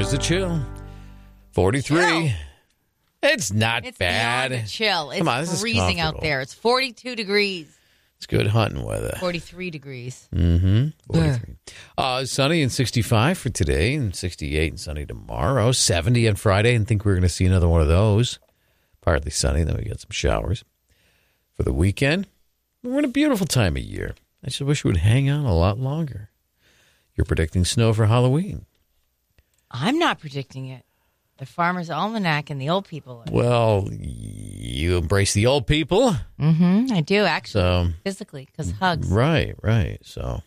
There's the chill. 43. Chill. It's not It's bad. beyond a chill. It's Come on, this is freezing out comfortable. there. It's 42 degrees. It's good hunting weather. 43 degrees. 43. Sunny and 65 for today, and 68 and sunny tomorrow. 70 on Friday, and think we're going to see another one of those. Partly sunny, then we get some showers. For the weekend, we're in a beautiful time of year. I just wish it would hang on a lot longer. You're predicting snow for Halloween. I'm not predicting it. The Farmer's Almanac and the old people are. Well, you embrace the old people. Mm-hmm. I do, actually. So, Physically, because hugs. right. So,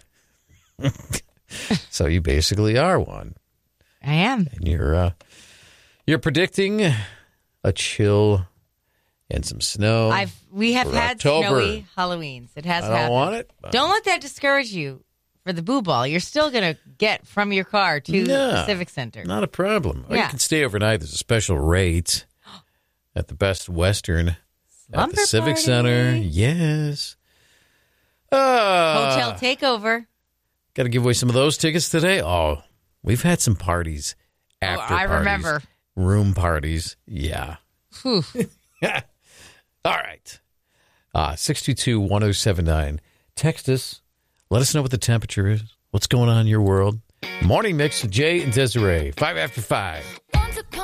so you basically are one. I am. And you're predicting a chill and some snow. We have for had October. snowy Halloweens. It has I happened. don't want it. Don't let that discourage you for the boo ball. You're still going to get from your car to the Civic Center. Not a problem. Or Yeah. you can stay overnight. There's a special rate at the Best Western at Slumber the Civic party. Center. Yes. Hotel takeover. Got to give away some of those tickets today. Oh, we've had some parties after I parties. remember. Room parties. Yeah. Whew. All right. 622-1079. Text us. Let us know what the temperature is. What's going on in your world. Morning Mix with Jay and Desiree. 5 after 5.